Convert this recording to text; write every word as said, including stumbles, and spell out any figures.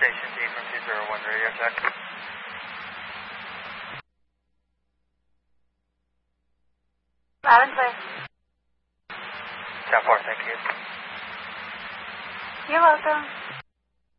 Station D from two zero one, radio check. Loud and clear. ten four, thank you. You're welcome.